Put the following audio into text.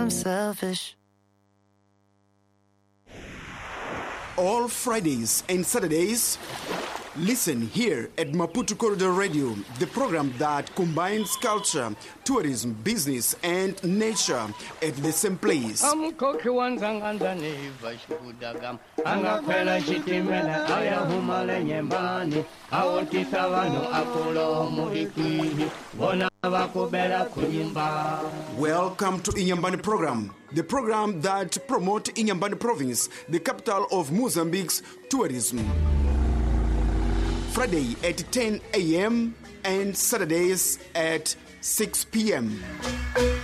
I'm selfish. All Fridays and Saturdays, listen here at Maputo Corridor Radio, the program that combines culture, tourism, business, and nature at the same place. Welcome to Inyambani program, the program that promotes Inyambani province, the capital of Mozambique's tourism. Friday at 10 a.m. and Saturdays at 6 p.m.